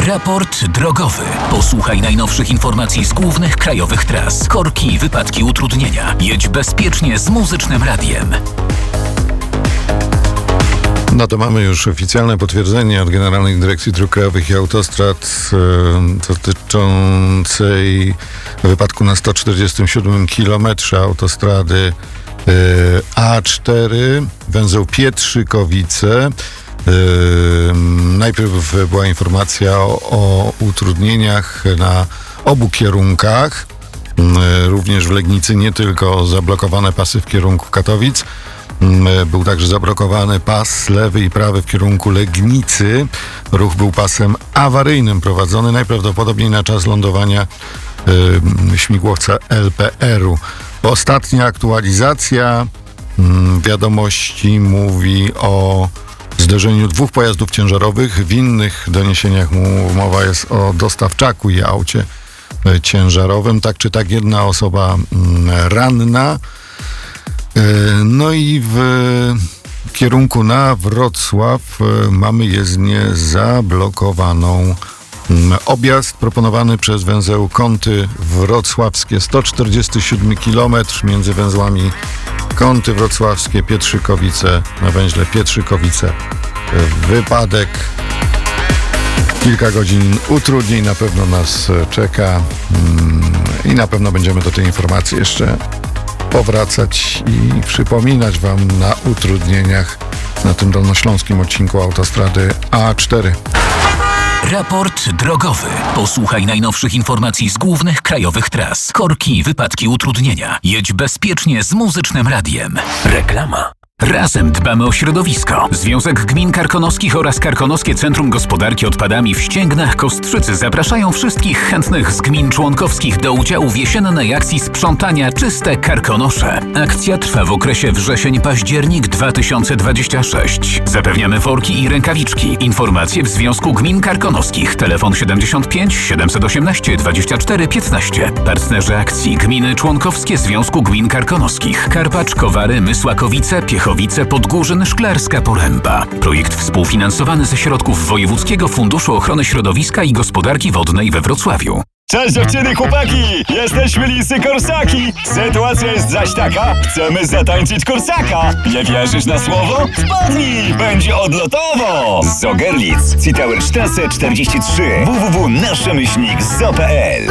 Raport drogowy. Posłuchaj najnowszych informacji z głównych krajowych tras. Korki, wypadki, utrudnienia. Jedź bezpiecznie z Muzycznym Radiem. No to mamy już oficjalne potwierdzenie od Generalnej Dyrekcji Dróg Krajowych i Autostrad dotyczącej wypadku na 147 km autostrady A4, węzeł Pietrzykowice. Najpierw była informacja o utrudnieniach na obu kierunkach, również w Legnicy, nie tylko zablokowane pasy w kierunku Katowic. Był także zablokowany pas lewy i prawy w kierunku Legnicy. Ruch był pasem awaryjnym prowadzony najprawdopodobniej na czas lądowania śmigłowca LPR-u. Ostatnia aktualizacja wiadomości mówi o zderzeniu dwóch pojazdów ciężarowych. W innych doniesieniach mowa jest o dostawczaku i aucie ciężarowym. Tak czy tak jedna osoba ranna. No i w kierunku na Wrocław mamy jezdnię zablokowaną. Objazd proponowany przez węzeł Kąty Wrocławskie, 147 km między węzłami Kąty Wrocławskie, Pietrzykowice, na węźle Pietrzykowice. Wypadek, kilka godzin utrudnień na pewno nas czeka i na pewno będziemy do tej informacji jeszcze powracać i przypominać Wam na utrudnieniach na tym dolnośląskim odcinku autostrady A4. Raport drogowy. Posłuchaj najnowszych informacji z głównych krajowych tras. Korki, wypadki, utrudnienia. Jedź bezpiecznie z Muzycznym Radiem. Reklama. Razem dbamy o środowisko. Związek Gmin Karkonoskich oraz Karkonoskie Centrum Gospodarki Odpadami w Ścięgnach Kostrzycy zapraszają wszystkich chętnych z gmin członkowskich do udziału w jesiennej akcji sprzątania Czyste Karkonosze. Akcja trwa w okresie wrzesień-październik 2026. Zapewniamy worki i rękawiczki. Informacje w Związku Gmin Karkonoskich. Telefon 75 718 24 15. Partnerzy akcji gminy członkowskie Związku Gmin Karkonoskich. Karpacz, Kowary, Mysłakowice, Piechowice, Podgórzyn, Szklarska Poręba. Projekt współfinansowany ze środków Wojewódzkiego Funduszu Ochrony Środowiska i Gospodarki Wodnej we Wrocławiu. Cześć dziewczyny, chłopaki! Jesteśmy lisy korsaki! Sytuacja jest zaś taka, chcemy zatańczyć korsaka! Nie wierzysz na słowo? Wpadnij! Będzie odlotowo! Z Ogerlitz, Citauerstrasse 43, www.naszemyślnik.zo.pl.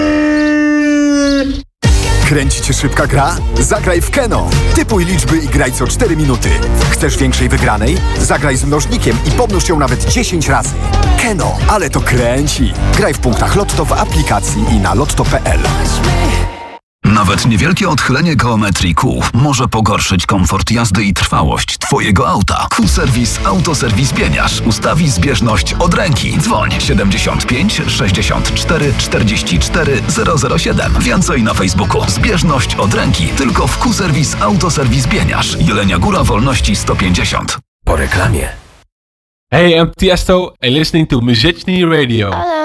Kręci cię szybka gra? Zagraj w Keno. Typuj liczby i graj co 4 minuty. Chcesz większej wygranej? Zagraj z mnożnikiem i pomnóż ją nawet 10 razy. Keno, ale to kręci. Graj w punktach Lotto w aplikacji i na lotto.pl. Nawet niewielkie odchylenie geometrii kół może pogorszyć komfort jazdy i trwałość Twojego auta. Q-Serwis Autoserwis Bieniasz ustawi zbieżność od ręki. Dzwoń 75 64 44 007. Więcej na Facebooku. Zbieżność od ręki tylko w Q-Serwis Autoserwis Bieniasz. Jelenia Góra Wolności 150. Po reklamie. Hey, I'm Tiesto and listening to Muzyczny Radio.